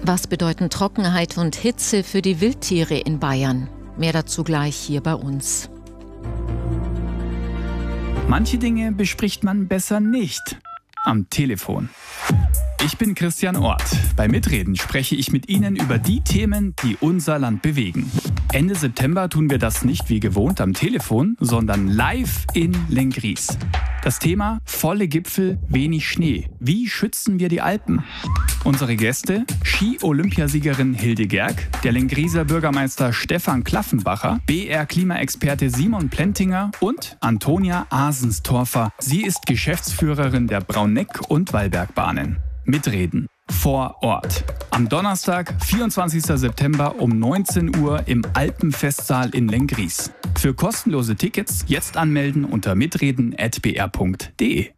Was bedeuten Trockenheit und Hitze für die Wildtiere in Bayern? Mehr dazu gleich hier bei uns. Manche Dinge bespricht man besser nicht am Telefon. Ich bin Christian Orth. Bei Mitreden spreche ich mit Ihnen über die Themen, die unser Land bewegen. Ende September tun wir das nicht wie gewohnt am Telefon, sondern live in Lenggries. Das Thema: volle Gipfel, wenig Schnee. Wie schützen wir die Alpen? Unsere Gäste: Ski-Olympiasiegerin Hilde Gerg, der Lengrieser Bürgermeister Stefan Klaffenbacher, BR-Klimaexperte Simon Plentinger und Antonia Asenstorfer. Sie ist Geschäftsführerin der Brauneck- und Wallbergbahnen. Mitreden vor Ort. Am Donnerstag, 24. September um 19 Uhr im Alpenfestsaal in Lenggries. Für kostenlose Tickets jetzt anmelden unter mitreden@br.de.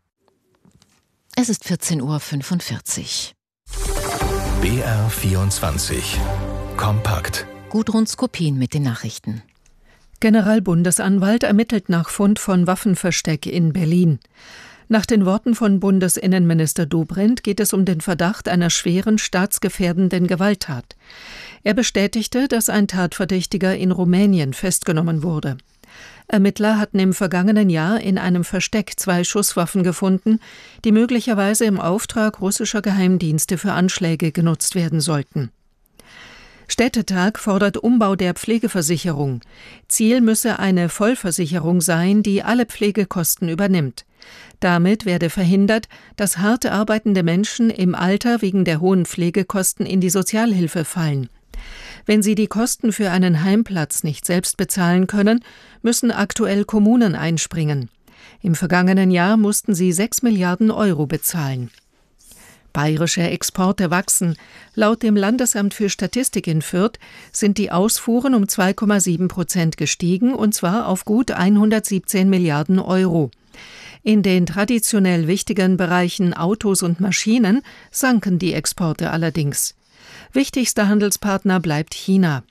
Es ist 14.45 Uhr. BR24 Kompakt. Gudrun Skopin mit den Nachrichten. Generalbundesanwalt ermittelt nach Fund von Waffenversteck in Berlin. Nach den Worten von Bundesinnenminister Dobrindt geht es um den Verdacht einer schweren staatsgefährdenden Gewalttat. Er bestätigte, dass ein Tatverdächtiger in Rumänien festgenommen wurde. Ermittler hatten im vergangenen Jahr in einem Versteck 2 Schusswaffen gefunden, die möglicherweise im Auftrag russischer Geheimdienste für Anschläge genutzt werden sollten. Städtetag fordert Umbau der Pflegeversicherung. Ziel müsse eine Vollversicherung sein, die alle Pflegekosten übernimmt. Damit werde verhindert, dass hart arbeitende Menschen im Alter wegen der hohen Pflegekosten in die Sozialhilfe fallen. Wenn sie die Kosten für einen Heimplatz nicht selbst bezahlen können, müssen aktuell Kommunen einspringen. Im vergangenen Jahr mussten sie 6 Milliarden Euro bezahlen. Bayerische Exporte wachsen. Laut dem Landesamt für Statistik in Fürth sind die Ausfuhren um 2,7% gestiegen, und zwar auf gut 117 Milliarden Euro. In den traditionell wichtigen Bereichen Autos und Maschinen sanken die Exporte allerdings. Wichtigster Handelspartner bleibt China.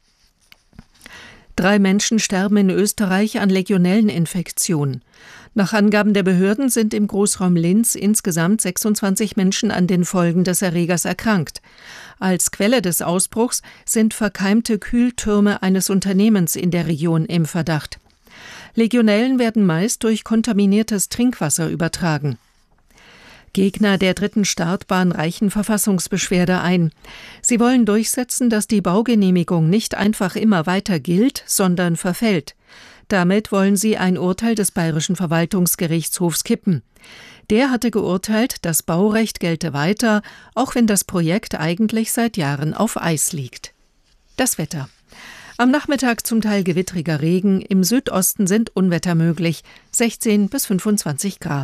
3 Menschen sterben in Österreich an Legionelleninfektionen. Nach Angaben der Behörden sind im Großraum Linz insgesamt 26 Menschen an den Folgen des Erregers erkrankt. Als Quelle des Ausbruchs sind verkeimte Kühltürme eines Unternehmens in der Region im Verdacht. Legionellen werden meist durch kontaminiertes Trinkwasser übertragen. Gegner der 3. Startbahn reichen Verfassungsbeschwerde ein. Sie wollen durchsetzen, dass die Baugenehmigung nicht einfach immer weiter gilt, sondern verfällt. Damit wollen sie ein Urteil des Bayerischen Verwaltungsgerichtshofs kippen. Der hatte geurteilt, das Baurecht gelte weiter, auch wenn das Projekt eigentlich seit Jahren auf Eis liegt. Das Wetter. Am Nachmittag zum Teil gewittriger Regen, im Südosten sind Unwetter möglich, 16 bis 25 Grad.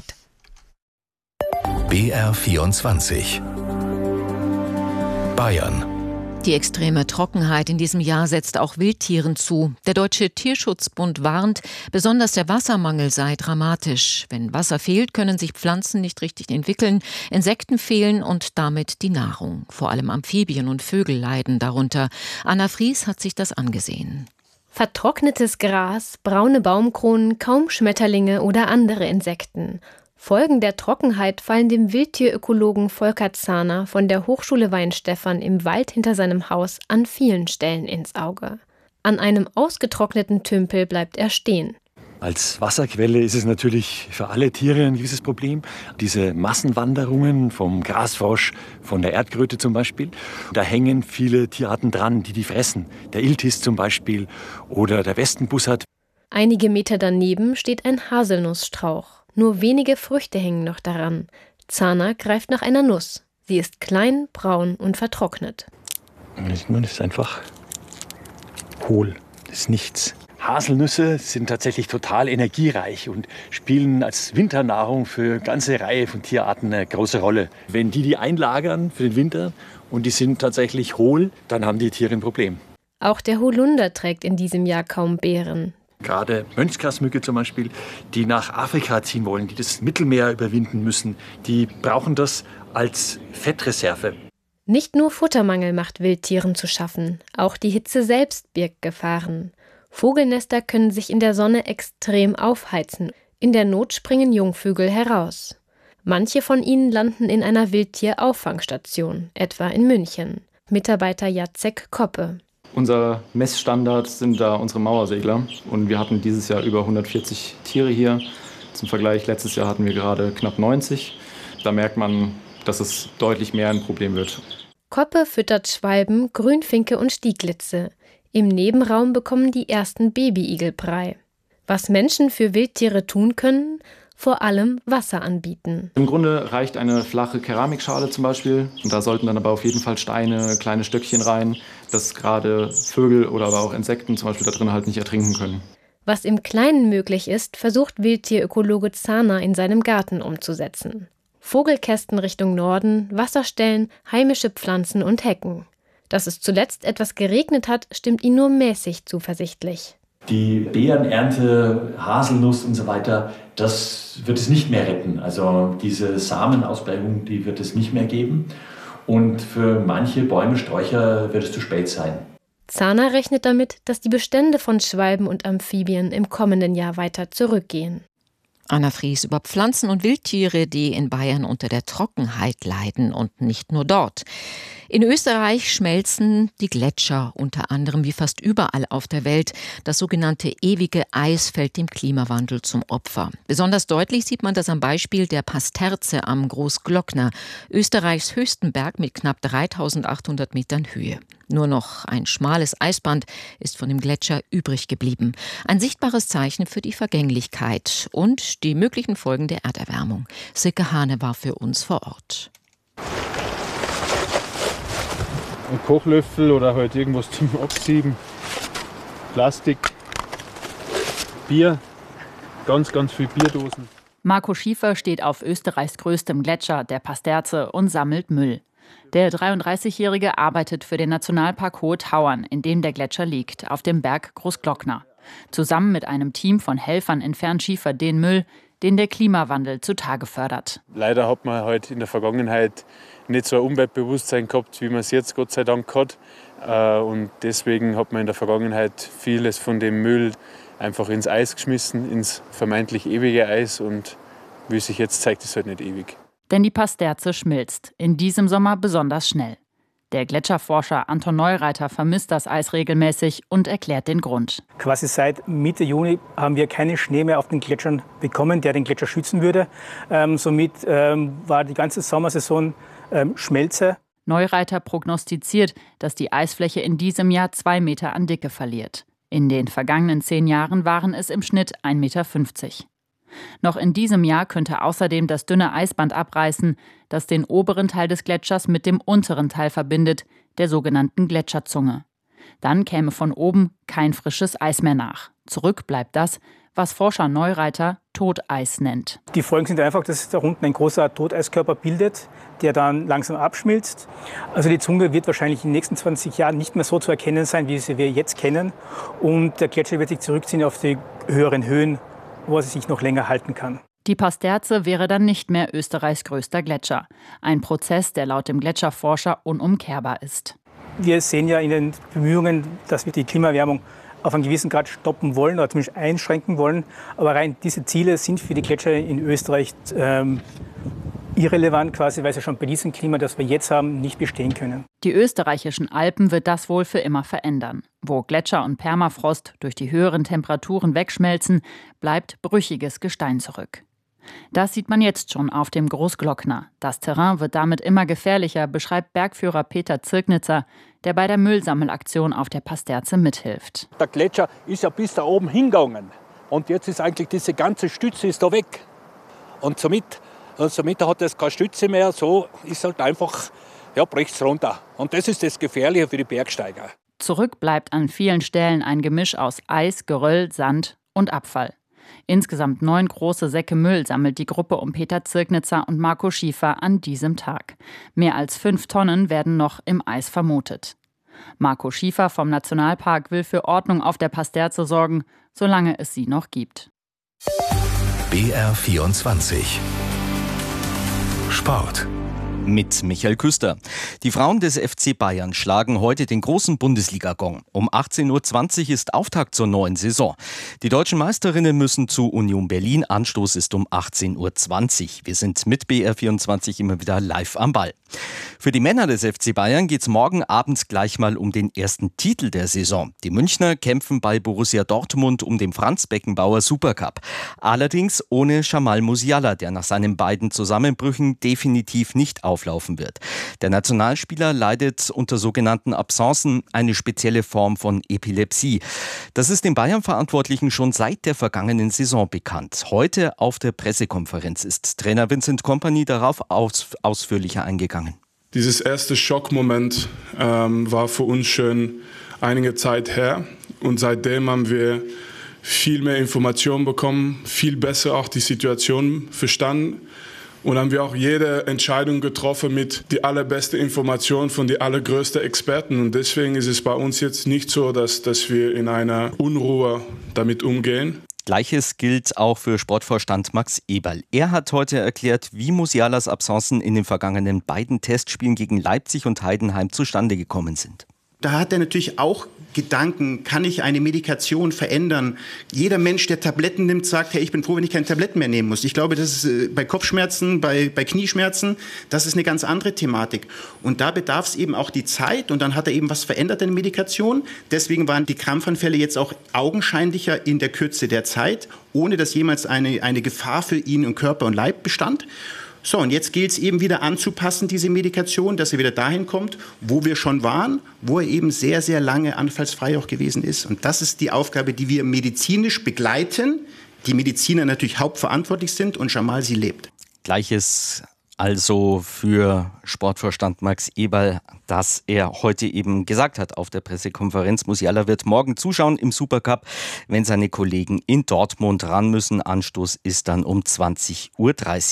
BR24 Bayern. Die extreme Trockenheit in diesem Jahr setzt auch Wildtieren zu. Der Deutsche Tierschutzbund warnt, besonders der Wassermangel sei dramatisch. Wenn Wasser fehlt, können sich Pflanzen nicht richtig entwickeln, Insekten fehlen und damit die Nahrung. Vor allem Amphibien und Vögel leiden darunter. Anna Fries hat sich das angesehen. Vertrocknetes Gras, braune Baumkronen, kaum Schmetterlinge oder andere Insekten. Folgen der Trockenheit fallen dem Wildtierökologen Volker Zahner von der Hochschule Weihenstephan im Wald hinter seinem Haus an vielen Stellen ins Auge. An einem ausgetrockneten Tümpel bleibt er stehen. Als Wasserquelle ist es natürlich für alle Tiere ein gewisses Problem. Diese Massenwanderungen vom Grasfrosch, von der Erdkröte zum Beispiel, da hängen viele Tierarten dran, die fressen. Der Iltis zum Beispiel oder der Westenbussard. Einige Meter daneben steht ein Haselnussstrauch. Nur wenige Früchte hängen noch daran. Zahner greift nach einer Nuss. Sie ist klein, braun und vertrocknet. Das ist einfach hohl. Das ist nichts. Haselnüsse sind tatsächlich total energiereich und spielen als Winternahrung für eine ganze Reihe von Tierarten eine große Rolle. Wenn die einlagern für den Winter und die sind tatsächlich hohl, dann haben die Tiere ein Problem. Auch der Holunder trägt in diesem Jahr kaum Beeren. Gerade Mönchsgrasmücke zum Beispiel, die nach Afrika ziehen wollen, die das Mittelmeer überwinden müssen, die brauchen das als Fettreserve. Nicht nur Futtermangel macht Wildtieren zu schaffen, auch die Hitze selbst birgt Gefahren. Vogelnester können sich in der Sonne extrem aufheizen. In der Not springen Jungvögel heraus. Manche von ihnen landen in einer Wildtierauffangstation, etwa in München. Mitarbeiter Jacek Koppe. Unser Messstandard sind da unsere Mauersegler. Und wir hatten dieses Jahr über 140 Tiere hier. Zum Vergleich, letztes Jahr hatten wir gerade knapp 90. Da merkt man, dass es deutlich mehr ein Problem wird. Koppe füttert Schwalben, Grünfinke und Stieglitze. Im Nebenraum bekommen die ersten Babyigel Brei. Was Menschen für Wildtiere tun können? Vor allem Wasser anbieten. Im Grunde reicht eine flache Keramikschale zum Beispiel. Und da sollten dann aber auf jeden Fall Steine, kleine Stöckchen rein, dass gerade Vögel oder aber auch Insekten zum Beispiel da drin halt nicht ertrinken können. Was im Kleinen möglich ist, versucht Wildtierökologe Zahner in seinem Garten umzusetzen. Vogelkästen Richtung Norden, Wasserstellen, heimische Pflanzen und Hecken. Dass es zuletzt etwas geregnet hat, stimmt ihn nur mäßig zuversichtlich. Die Beerenernte, Haselnuss und so weiter, das wird es nicht mehr retten. Also diese Samenausbreitung, die wird es nicht mehr geben. Und für manche Bäume, Sträucher wird es zu spät sein. Zahner rechnet damit, dass die Bestände von Schwalben und Amphibien im kommenden Jahr weiter zurückgehen. Anna Fries über Pflanzen und Wildtiere, die in Bayern unter der Trockenheit leiden und nicht nur dort. In Österreich schmelzen die Gletscher, unter anderem wie fast überall auf der Welt. Das sogenannte ewige Eis fällt dem Klimawandel zum Opfer. Besonders deutlich sieht man das am Beispiel der Pasterze am Großglockner, Österreichs höchsten Berg mit knapp 3.800 Metern Höhe. Nur noch ein schmales Eisband ist von dem Gletscher übrig geblieben. Ein sichtbares Zeichen für die Vergänglichkeit und die möglichen Folgen der Erderwärmung. Silke Hane war für uns vor Ort. Ein Kochlöffel oder halt irgendwas zum Absieben, Plastik, Bier, ganz viel Bierdosen. Marco Schiefer steht auf Österreichs größtem Gletscher, der Pasterze, und sammelt Müll. Der 33-Jährige arbeitet für den Nationalpark Hohe Tauern, in dem der Gletscher liegt, auf dem Berg Großglockner. Zusammen mit einem Team von Helfern entfernt Schiefer den Müll, den der Klimawandel zutage fördert. Leider hat man halt in der Vergangenheit nicht so ein Umweltbewusstsein gehabt, wie man es jetzt Gott sei Dank hat. Und deswegen hat man in der Vergangenheit vieles von dem Müll einfach ins Eis geschmissen, ins vermeintlich ewige Eis. Und wie sich jetzt zeigt, ist es halt nicht ewig. Denn die Pasterze schmilzt, in diesem Sommer besonders schnell. Der Gletscherforscher Anton Neureiter vermisst das Eis regelmäßig und erklärt den Grund. Quasi seit Mitte Juni haben wir keinen Schnee mehr auf den Gletschern bekommen, der den Gletscher schützen würde. Somit war die ganze Sommersaison Schmelze. Neureiter prognostiziert, dass die Eisfläche in diesem Jahr 2 Meter an Dicke verliert. In den vergangenen 10 Jahren waren es im Schnitt 1,50 Meter. Noch in diesem Jahr könnte außerdem das dünne Eisband abreißen, das den oberen Teil des Gletschers mit dem unteren Teil verbindet, der sogenannten Gletscherzunge. Dann käme von oben kein frisches Eis mehr nach. Zurück bleibt das, was Forscher Neureiter Toteis nennt. Die Folgen sind einfach, dass sich da unten ein großer Toteiskörper bildet, der dann langsam abschmilzt. Also die Zunge wird wahrscheinlich in den nächsten 20 Jahren nicht mehr so zu erkennen sein, wie sie wir jetzt kennen. Und der Gletscher wird sich zurückziehen auf die höheren Höhen, wo er sich noch länger halten kann. Die Pasterze wäre dann nicht mehr Österreichs größter Gletscher. Ein Prozess, der laut dem Gletscherforscher unumkehrbar ist. Wir sehen ja in den Bemühungen, dass wir die Klimaerwärmung auf einen gewissen Grad stoppen wollen oder zumindest einschränken wollen. Aber rein diese Ziele sind für die Gletscher in Österreich irrelevant, quasi, weil sie schon bei diesem Klima, das wir jetzt haben, nicht bestehen können. Die österreichischen Alpen wird das wohl für immer verändern. Wo Gletscher und Permafrost durch die höheren Temperaturen wegschmelzen, bleibt brüchiges Gestein zurück. Das sieht man jetzt schon auf dem Großglockner. Das Terrain wird damit immer gefährlicher, beschreibt Bergführer Peter Zirknitzer, der bei der Müllsammelaktion auf der Pasterze mithilft. Der Gletscher ist ja bis da oben hingegangen und jetzt ist eigentlich diese ganze Stütze ist da weg. Und somit hat es keine Stütze mehr, so ist halt einfach, ja, bricht es runter. Und das ist das Gefährliche für die Bergsteiger. Zurück bleibt an vielen Stellen ein Gemisch aus Eis, Geröll, Sand und Abfall. Insgesamt 9 große Säcke Müll sammelt die Gruppe um Peter Zirknitzer und Marco Schiefer an diesem Tag. Mehr als 5 Tonnen werden noch im Eis vermutet. Marco Schiefer vom Nationalpark will für Ordnung auf der Pasterze sorgen, solange es sie noch gibt. BR24 Sport. Mit Michael Küster. Die Frauen des FC Bayern schlagen heute den großen Bundesliga-Gong. Um 18.20 Uhr ist Auftakt zur neuen Saison. Die deutschen Meisterinnen müssen zu Union Berlin. Anstoß ist um 18.20 Uhr. Wir sind mit BR24 immer wieder live am Ball. Für die Männer des FC Bayern geht es morgen Abend gleich mal um den ersten Titel der Saison. Die Münchner kämpfen bei Borussia Dortmund um den Franz-Beckenbauer Supercup. Allerdings ohne Jamal Musiala, der nach seinen beiden Zusammenbrüchen definitiv nicht auflaufen wird. Der Nationalspieler leidet unter sogenannten Absencen, eine spezielle Form von Epilepsie. Das ist den Bayern-Verantwortlichen schon seit der vergangenen Saison bekannt. Heute auf der Pressekonferenz ist Trainer Vincent Kompany darauf ausführlicher eingegangen. Dieses erste Schockmoment war für uns schon einige Zeit her. Und seitdem haben wir viel mehr Informationen bekommen, viel besser auch die Situation verstanden. Und haben wir auch jede Entscheidung getroffen mit die allerbeste Information von den allergrößten Experten. Und deswegen ist es bei uns jetzt nicht so, dass wir in einer Unruhe damit umgehen. Gleiches gilt auch für Sportvorstand Max Eberl. Er hat heute erklärt, wie Musialas Absencen in den vergangenen beiden Testspielen gegen Leipzig und Heidenheim zustande gekommen sind. Da hat er natürlich auch Gedanken, kann ich eine Medikation verändern? Jeder Mensch, der Tabletten nimmt, sagt, hey, ich bin froh, wenn ich keine Tabletten mehr nehmen muss. Ich glaube, das ist bei Kopfschmerzen, bei Knieschmerzen, das ist eine ganz andere Thematik. Und da bedarf es eben auch die Zeit und dann hat er eben was verändert in der Medikation. Deswegen waren die Krampfanfälle jetzt auch augenscheinlicher in der Kürze der Zeit, ohne dass jemals eine Gefahr für ihn im Körper und Leib bestand. So, und jetzt gilt es eben wieder anzupassen, diese Medikation, dass er wieder dahin kommt, wo wir schon waren, wo er eben sehr, sehr lange anfallsfrei auch gewesen ist. Und das ist die Aufgabe, die wir medizinisch begleiten, die Mediziner natürlich hauptverantwortlich sind und Jamal sie lebt. Gleiches also für Sportvorstand Max Eberl, dass er heute eben gesagt hat auf der Pressekonferenz, Musiala wird morgen zuschauen im Supercup, wenn seine Kollegen in Dortmund ran müssen. Anstoß ist dann um 20.30 Uhr.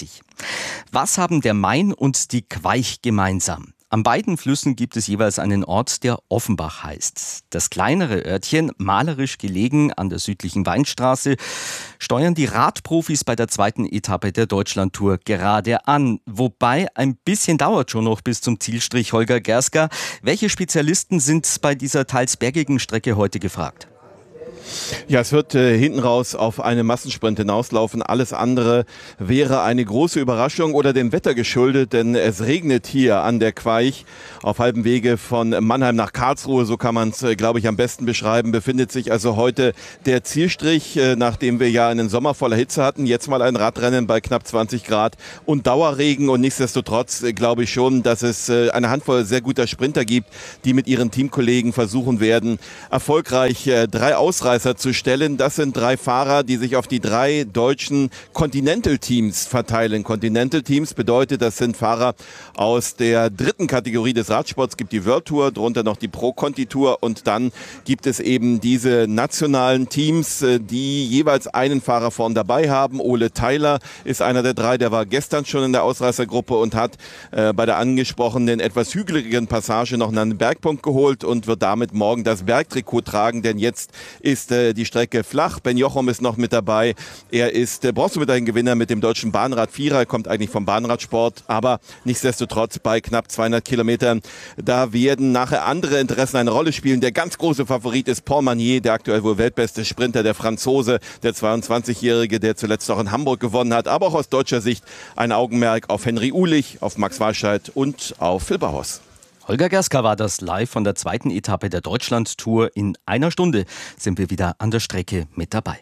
Was haben der Main und die Queich gemeinsam? An beiden Flüssen gibt es jeweils einen Ort, der Offenbach heißt. Das kleinere Örtchen, malerisch gelegen an der südlichen Weinstraße, steuern die Radprofis bei der zweiten Etappe der Deutschlandtour gerade an. Wobei ein bisschen dauert schon noch bis zum Zielstrich. Holger Gerska, welche Spezialisten sind bei dieser teils bergigen Strecke heute gefragt? Ja, es wird hinten raus auf eine Massensprint hinauslaufen. Alles andere wäre eine große Überraschung oder dem Wetter geschuldet, denn es regnet hier an der Queich. Auf halbem Wege von Mannheim nach Karlsruhe, so kann man es, glaube ich, am besten beschreiben, befindet sich also heute der Zielstrich, nachdem wir ja einen Sommer voller Hitze hatten. Jetzt mal ein Radrennen bei knapp 20 Grad und Dauerregen. Und nichtsdestotrotz glaube ich schon, dass es eine Handvoll sehr guter Sprinter gibt, die mit ihren Teamkollegen versuchen werden, erfolgreich 3 Ausreißer zu stellen. Das sind 3 Fahrer, die sich auf die 3 deutschen Continental-Teams verteilen. Continental-Teams bedeutet, das sind Fahrer aus der 3. Kategorie des Radsports. Es gibt die World Tour, darunter noch die Pro-Conti-Tour und dann gibt es eben diese nationalen Teams, die jeweils einen Fahrer vorn dabei haben. Ole Tyler ist einer der 3, der war gestern schon in der Ausreißergruppe und hat bei der angesprochenen etwas hügeligen Passage noch einen Bergpunkt geholt und wird damit morgen das Bergtrikot tragen, denn jetzt ist die Strecke flach. Ben Jochum ist noch mit dabei. Er ist Bronzemedaillengewinner mit dem deutschen Bahnrad-Vierer. Er kommt eigentlich vom Bahnradsport, aber nichtsdestotrotz bei knapp 200 Kilometern. Da werden nachher andere Interessen eine Rolle spielen. Der ganz große Favorit ist Paul Magnier, der aktuell wohl weltbeste Sprinter, der Franzose, der 22-Jährige, der zuletzt auch in Hamburg gewonnen hat. Aber auch aus deutscher Sicht ein Augenmerk auf Henry Uhlich, auf Max Walscheid und auf Phil Bauhaus. Holger Gerska war das live von der zweiten Etappe der Deutschlandtour. In einer Stunde sind wir wieder an der Strecke mit dabei.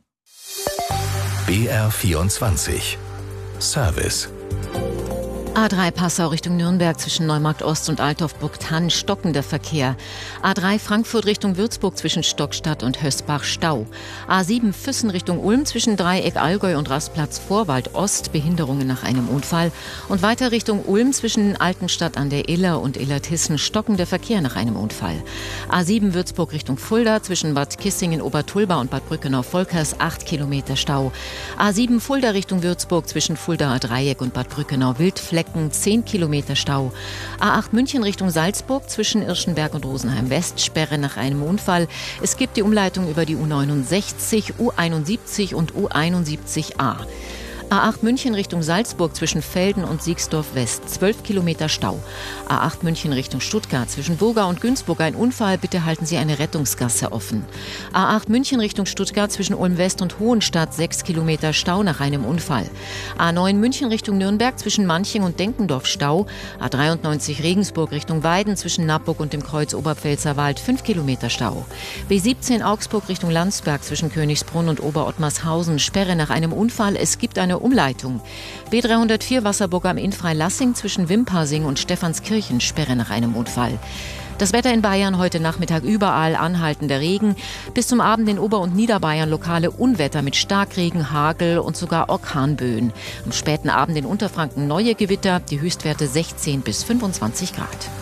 BR24 Service. A3 Passau Richtung Nürnberg zwischen Neumarkt Ost und Altdorf-Burgthann stockender Verkehr. A3 Frankfurt Richtung Würzburg zwischen Stockstadt und Hösbach Stau. A7 Füssen Richtung Ulm zwischen Dreieck Allgäu und Rastplatz Vorwald Ost Behinderungen nach einem Unfall. Und weiter Richtung Ulm zwischen Altenstadt an der Iller und Illertissen stockender Verkehr nach einem Unfall. A7 Würzburg Richtung Fulda zwischen Bad Kissingen Obertulba und Bad Brückenau-Volkers 8 Kilometer Stau. A7 Fulda Richtung Würzburg zwischen Fuldaer Dreieck und Bad Brückenau Wildflecken 10 Kilometer Stau. A8 München Richtung Salzburg zwischen Irschenberg und Rosenheim West Sperre nach einem Unfall. Es gibt die Umleitung über die U69, U71 und U71a. A8 München Richtung Salzburg zwischen Velden und Siegsdorf West, 12 Kilometer Stau. A8 München Richtung Stuttgart zwischen Burga und Günzburg ein Unfall, bitte halten Sie eine Rettungsgasse offen. A8 München Richtung Stuttgart zwischen Ulm West und Hohenstadt, 6 Kilometer Stau nach einem Unfall. A9 München Richtung Nürnberg zwischen Manching und Denkendorf Stau. A93 Regensburg Richtung Weiden zwischen Nappburg und dem Kreuz Oberpfälzerwald, 5 Kilometer Stau. B17 Augsburg Richtung Landsberg zwischen Königsbrunn und Oberottmarshausen, Sperre nach einem Unfall, es gibt eine Umleitung. B304 Wasserburg am Inn Freilassing zwischen Wimparsing und Stephanskirchen, Sperre nach einem Unfall. Das Wetter in Bayern heute Nachmittag überall anhaltender Regen. Bis zum Abend in Ober- und Niederbayern lokale Unwetter mit Starkregen, Hagel und sogar Orkanböen. Am späten Abend in Unterfranken neue Gewitter, die Höchstwerte 16 bis 25 Grad.